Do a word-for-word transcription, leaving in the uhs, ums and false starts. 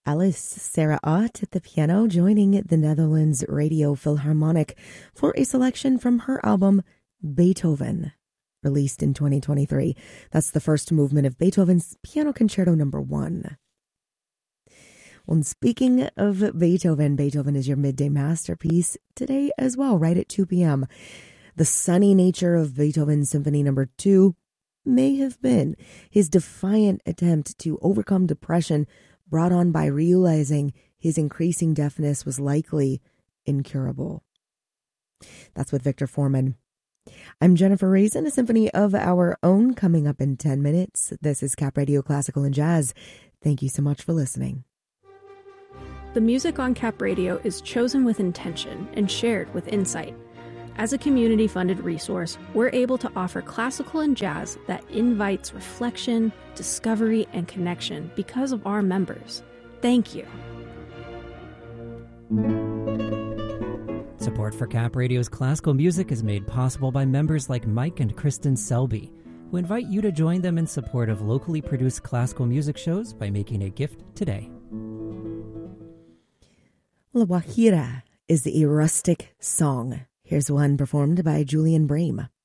Alice Sarah Ott at the piano, joining the Netherlands Radio Philharmonic for a selection from her album Beethoven, released in twenty twenty-three. That's the first movement of Beethoven's Piano Concerto Number One. Well, speaking of Beethoven, Beethoven is your midday masterpiece today as well, right at two p.m. The sunny nature of Beethoven's Symphony Number Two may have been his defiant attempt to overcome depression brought on by realizing his increasing deafness was likely incurable. That's with Victor Foreman. I'm Jennifer Raisin, a symphony of our own coming up in ten minutes. This is Cap Radio Classical and Jazz. Thank you so much for listening. The music on Cap Radio is chosen with intention and shared with insight. As a community-funded resource, we're able to offer classical and jazz that invites reflection, discovery, and connection because of our members. Thank you. Support for Cap Radio's classical music is made possible by members like Mike and Kristen Selby, who invite you to join them in support of locally produced classical music shows by making a gift today. La Guajira is a rustic song. Here's one performed by Julian Brame.